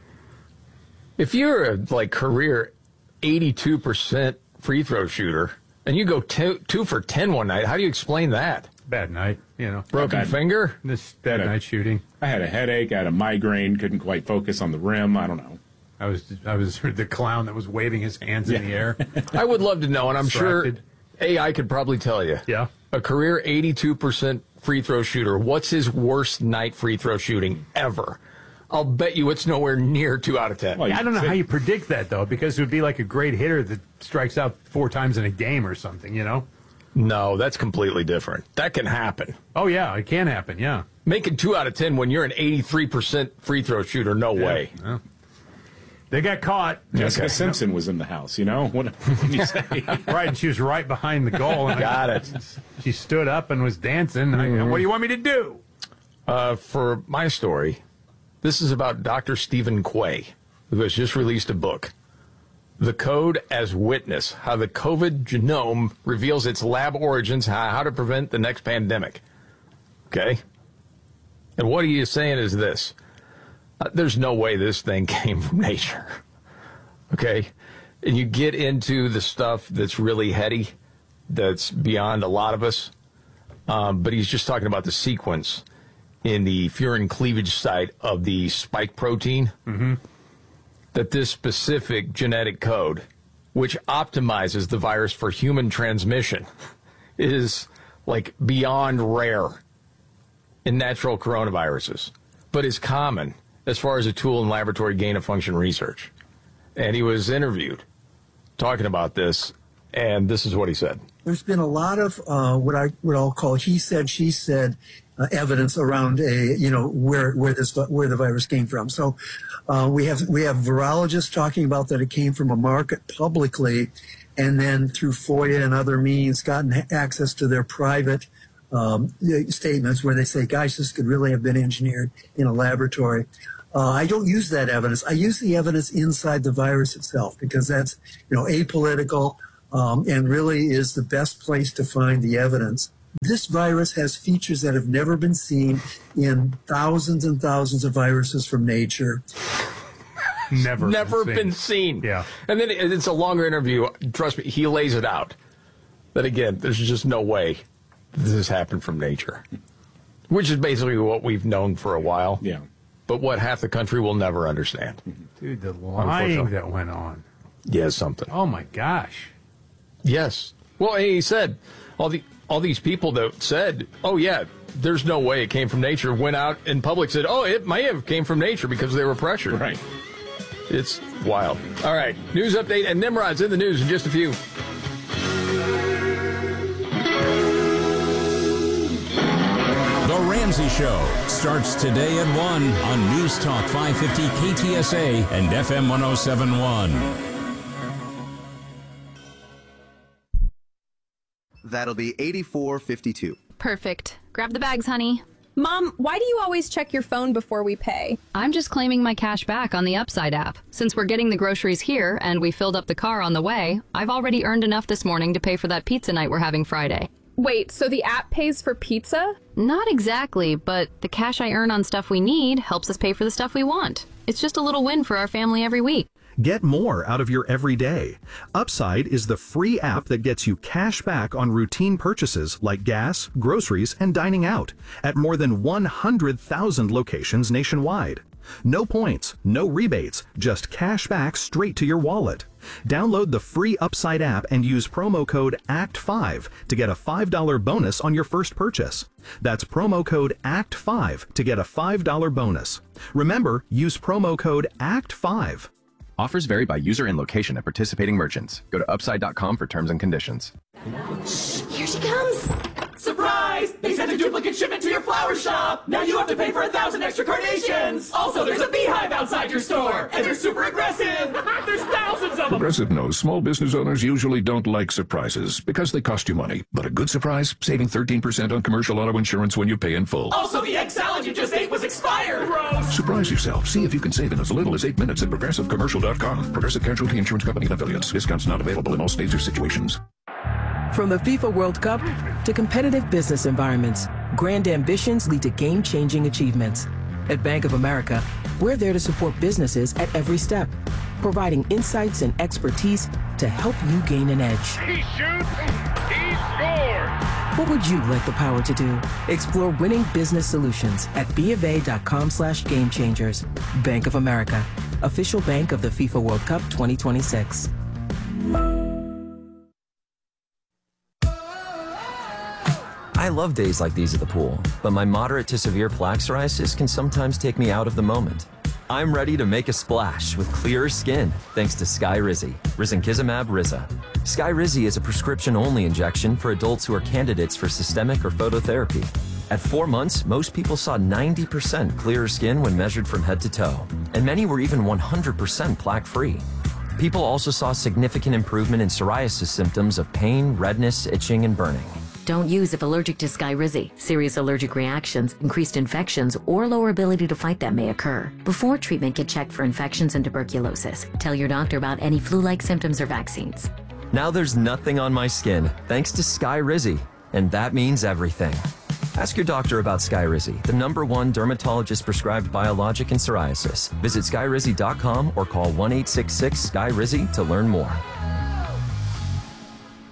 If you're a like career eighty-two percent free throw shooter and you go two, two for ten one night, how do you explain that? Bad night, you know. Broken Bad- finger? This bad Had a- night shooting. I had a headache. I had a migraine. Couldn't quite focus on the rim. I don't know. I was I was the clown that was waving his hands in the air. I would love to know, and I'm sure Distracted. A I could probably tell you. Yeah. A career eighty-two percent free throw shooter, what's his worst night free throw shooting ever? I'll bet you it's nowhere near two out of ten. I don't know how you predict that, though, because it would be like a great hitter that strikes out four times in a game or something, you know? No, that's completely different. That can happen. Oh, yeah, it can happen, yeah. Making two out of ten when you're an eighty-three percent free throw shooter, no Yeah. way. Yeah. They got caught. Jessica Okay. Simpson was in the house, you know? What can you say? Right, and she was right behind the goal. And Got it. She stood up and was dancing. I, Mhm. what do you want me to do? Uh, for my story, this is about Doctor Stephen Quay, who has just released a book, The Code as Witness, How the COVID Genome Reveals Its Lab Origins, How, how to Prevent the Next Pandemic. Okay? And what he is saying is this. Uh, there's no way this thing came from nature. Okay? And you get into the stuff that's really heady, that's beyond a lot of us. Um, but he's just talking about the sequence in the furin cleavage site of the spike protein, mm-hmm. that this specific genetic code, which optimizes the virus for human transmission, is like beyond rare in natural coronaviruses, but is common as far as a tool in laboratory gain-of-function research. And he was interviewed talking about this, and this is what he said. There's been a lot of uh, what I would all call he said, she said uh, evidence around a you know where where this where the virus came from. So uh, we have we have virologists talking about that it came from a market publicly, and then through FOIA and other means gotten access to their private um, statements where they say, "Guys, this could really have been engineered in a laboratory." Uh, I don't use that evidence. I use the evidence inside the virus itself because that's you know apolitical. Um, and really is the best place to find the evidence. This virus has features that have never been seen in thousands and thousands of viruses from nature. Never, Never been, been seen. seen. Yeah. And then it's a longer interview. Trust me, he lays it out. That again, there's just no way this has happened from nature, which is basically what we've known for a while. Yeah. But what half the country will never understand. Dude, the lying that went on. Yeah, something. Oh, my gosh. Yes. Well, he said all the all these people that said, "Oh yeah, there's no way it came from nature," went out in public said, "Oh, it may have came from nature because they were pressured." Right. It's wild. All right, news update and Nimrod's in the news in just a few. The Ramsey Show starts today at one on News Talk five fifty K T S A and F M one oh seven point one. That'll be eighty-four fifty-two. Perfect. Grab the bags, honey. Mom, why do you always check your phone before we pay? I'm just claiming my cash back on the Upside app. Since we're getting the groceries here and we filled up the car on the way, I've already earned enough this morning to pay for that pizza night we're having Friday. Wait, so the app pays for pizza? Not exactly, but the cash I earn on stuff we need helps us pay for the stuff we want. It's just a little win for our family every week. Get more out of your everyday. Upside is the free app that gets you cash back on routine purchases like gas, groceries, and dining out at more than one hundred thousand locations nationwide. No points, no rebates, just cash back straight to your wallet. Download the free Upside app and use promo code A C T five to get a five dollar bonus on your first purchase. That's promo code A C T five to get a five dollar bonus. Remember, use promo code A C T five. Offers vary by user and location at participating merchants. Go to upside dot com for terms and conditions. Here she comes! Surprise! They sent a duplicate shipment to your flower shop! Now you have to pay for a thousand extra carnations! Also, there's a beehive outside your store! And they're super aggressive! There's thousands of them! Progressive knows small business owners usually don't like surprises because they cost you money. But a good surprise, saving thirteen percent on commercial auto insurance when you pay in full. Also, the egg salad you just ate was expired! Gross! Surprise yourself. See if you can save in as little as eight minutes at progressive commercial dot com. Progressive Casualty Insurance Company and affiliates. Discounts not available in all states or situations. From the FIFA World Cup to competitive business environments, grand ambitions lead to game-changing achievements. At Bank of America, we're there to support businesses at every step, providing insights and expertise to help you gain an edge. He shoots, he scores! What would you like the power to do? Explore winning business solutions at bofa.com slash game changers. Bank of America, official bank of the FIFA World Cup twenty twenty-six. I love days like these at the pool, but my moderate to severe plaque psoriasis can sometimes take me out of the moment. I'm ready to make a splash with clearer skin thanks to Skyrizi, risankizumab Riza. Skyrizi is a prescription-only injection for adults who are candidates for systemic or phototherapy. At four months, most people saw ninety percent clearer skin when measured from head to toe, and many were even one hundred percent plaque-free. People also saw significant improvement in psoriasis symptoms of pain, redness, itching, and burning. Don't use if allergic to Skyrizi. Serious allergic reactions, increased infections, or lower ability to fight them may occur. Before treatment, get checked for infections and tuberculosis. Tell your doctor about any flu-like symptoms or vaccines. Now there's nothing on my skin thanks to Skyrizi, and that means everything. Ask your doctor about Skyrizi, the number one dermatologist-prescribed biologic in psoriasis. Visit skyrizi dot com or call one eight six six, S K Y R I Z I to learn more.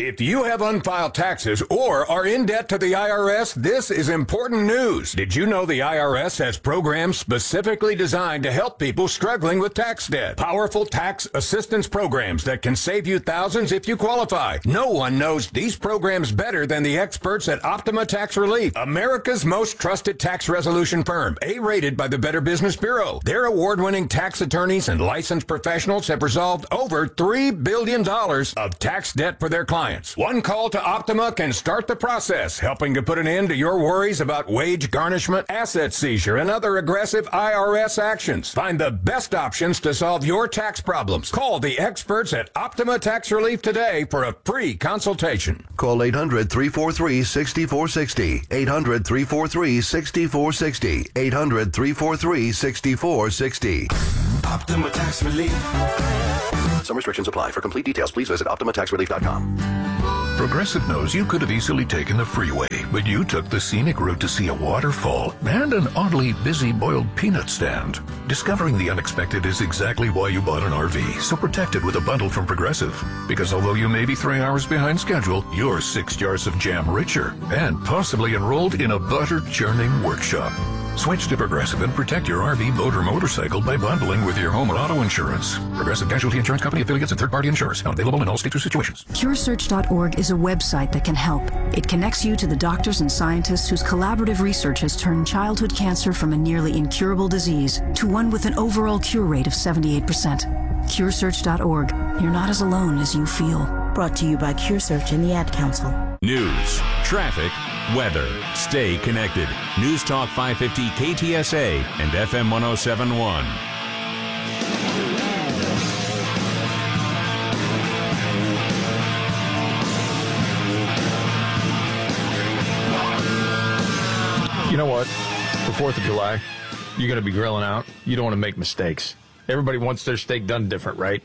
If you have unfiled taxes or are in debt to the I R S, this is important news. Did you know the I R S has programs specifically designed to help people struggling with tax debt? Powerful tax assistance programs that can save you thousands if you qualify. No one knows these programs better than the experts at Optima Tax Relief, America's most trusted tax resolution firm, A-rated by the Better Business Bureau. Their award-winning tax attorneys and licensed professionals have resolved over three billion dollars of tax debt for their clients. One call to Optima can start the process, helping to put an end to your worries about wage garnishment, asset seizure, and other aggressive I R S actions. Find the best options to solve your tax problems. Call the experts at Optima Tax Relief today for a free consultation. Call eight hundred, three four three, six four six zero. eight hundred, three four three, six four six zero. eight hundred, three four three, six four six zero. Optima Tax Relief. Some restrictions apply. For complete details, please visit optima tax relief dot com. Progressive knows you could have easily taken the freeway, but you took the scenic route to see a waterfall and an oddly busy boiled peanut stand. Discovering the unexpected is exactly why you bought an R V, so protect it with a bundle from Progressive. Because although you may be three hours behind schedule, you're six jars of jam richer and possibly enrolled in a butter churning workshop. Switch to Progressive and protect your R V, boat, or motorcycle by bundling with your home and auto insurance. Progressive Casualty Insurance Company, affiliates, and third-party insurers. Not available in all states or situations. Cure Search dot org is a website that can help. It connects you to the doctors and scientists whose collaborative research has turned childhood cancer from a nearly incurable disease to one with an overall cure rate of seventy-eight percent. Cure Search dot org. You're not as alone as you feel. Brought to you by Cure Search and the Ad Council. News, traffic, weather. Stay connected. News Talk five fifty K T S A and F M one oh seven point one. You know what? For fourth of July, you're going to be grilling out. You don't want to make mistakes. Everybody wants their steak done different, right?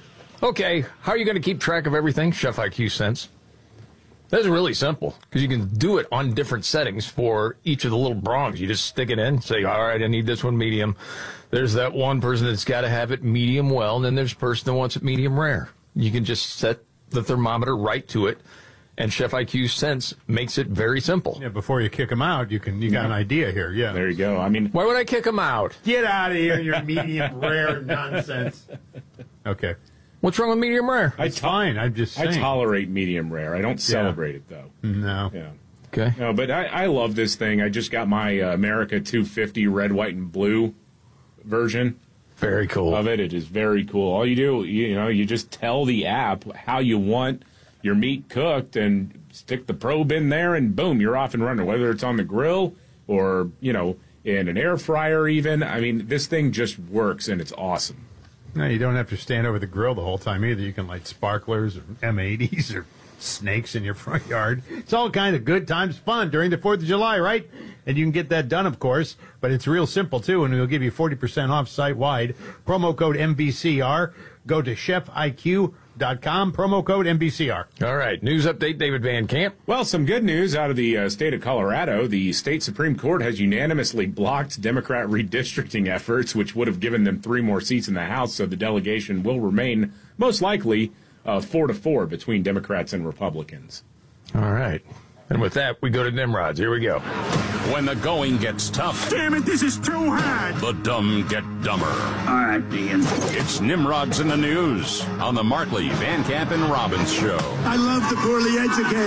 Okay, how are you going to keep track of everything? Chef I Q Sense. That's really simple, because you can do it on different settings for each of the little prongs. You just stick it in, say, all right, I need this one medium. There's that one person that's got to have it medium well, and then there's a person that wants it medium rare. You can just set the thermometer right to it, and Chef I Q Sense makes it very simple. Yeah, before you kick them out, you can you got an idea here. Yeah, there you go. I mean, why would I kick them out? Get out of here, your medium rare nonsense. Okay. What's wrong with medium rare? It's fine. I'm just saying. I tolerate medium rare. I don't celebrate yeah. it, though. No. Yeah. Okay. No, but I, I love this thing. I just got my uh, America two fifty red, white, and blue version. Very cool. Of it. It is very cool. All you do, you, you know, you just tell the app how you want your meat cooked and stick the probe in there, and boom, you're off and running, whether it's on the grill or, you know, in an air fryer even. I mean, this thing just works, and it's awesome. No, you don't have to stand over the grill the whole time either. You can light sparklers or M eighties or snakes in your front yard. It's all kind of good times, fun during the fourth of July, right? And you can get that done, of course, but it's real simple, too, and we'll give you forty percent off site-wide. Promo code M B C R. Go to chef I Q dot com, promo code M B C R. All right, news update, David Van Camp. Well, some good news out of the uh, state of Colorado. The state Supreme Court has unanimously blocked Democrat redistricting efforts, which would have given them three more seats in the House, so the delegation will remain, most likely, uh, four to four between Democrats and Republicans. All right. And with that, we go to Nimrod's. Here we go. When the going gets tough. Damn it, this is too hard. The dumb get dumber. All right, Dean. It's Nimrod's in the News on the Markley, Van Camp, and Robbins Show. I love the poorly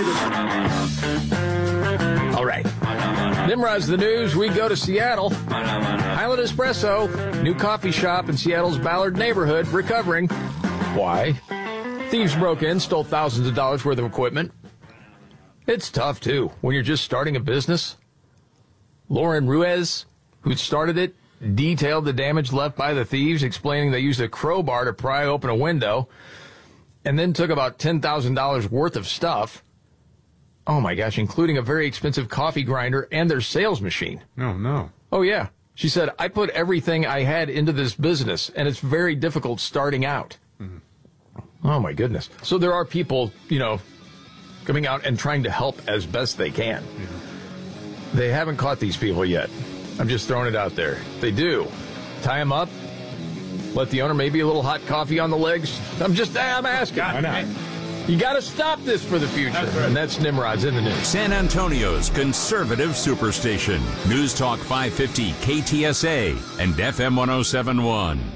educated. All right. Nimrod's the News. We go to Seattle. Highland Espresso, new coffee shop in Seattle's Ballard neighborhood, recovering. Why? Thieves broke in, stole thousands of dollars worth of equipment. It's tough, too, when you're just starting a business. Lauren Ruiz, who started it, detailed the damage left by the thieves, explaining they used a crowbar to pry open a window and then took about ten thousand dollars worth of stuff. Oh, my gosh, including a very expensive coffee grinder and their sales machine. No, no. Oh, yeah. She said, I put everything I had into this business, and it's very difficult starting out. Mm-hmm. Oh, my goodness. So there are people, you know, coming out and trying to help as best they can. Mm-hmm. They haven't caught these people yet. I'm just throwing it out there. If they do, tie them up, let the owner maybe a little hot coffee on the legs. I'm just, I'm asking. Why not? You got to stop this for the future. That's right. And that's Nimrod's in the news. San Antonio's conservative superstation. News Talk five fifty K T S A and F M one oh seven point one.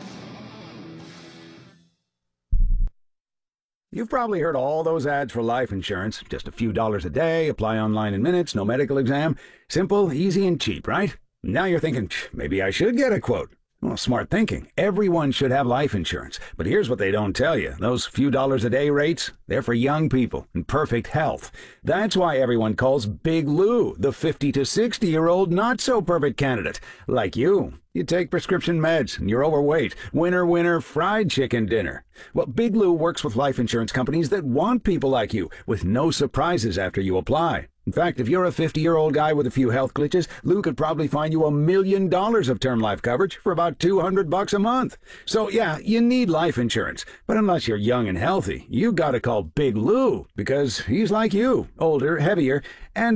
You've probably heard all those ads for life insurance. Just a few dollars a day, apply online in minutes, no medical exam. Simple, easy, and cheap, right? Now you're thinking, maybe I should get a quote. Well, smart thinking. Everyone should have life insurance. But here's what they don't tell you. Those few dollars a day rates, they're for young people in perfect health. That's why everyone calls Big Lou the fifty to sixty-year-old not-so-perfect candidate. Like you. You take prescription meds and you're overweight. Winner, winner, fried chicken dinner. Well, Big Lou works with life insurance companies that want people like you, with no surprises after you apply. In fact, if you're a fifty-year-old guy with a few health glitches, Lou could probably find you a million dollars of term life coverage for about two hundred bucks a month. So yeah, you need life insurance. But unless you're young and healthy, you gotta call Big Lou, because he's like you, older, heavier, and